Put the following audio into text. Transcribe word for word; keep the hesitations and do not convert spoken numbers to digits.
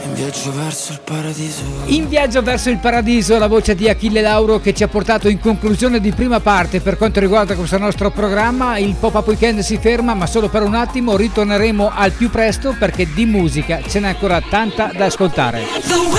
In viaggio verso il paradiso. In viaggio verso il paradiso, la voce di Achille Lauro che ci ha portato in conclusione di prima parte per quanto riguarda questo nostro programma. Il Pop-Up Weekend si ferma, ma solo per un attimo, ritorneremo al più presto perché di musica ce n'è ancora tanta da ascoltare.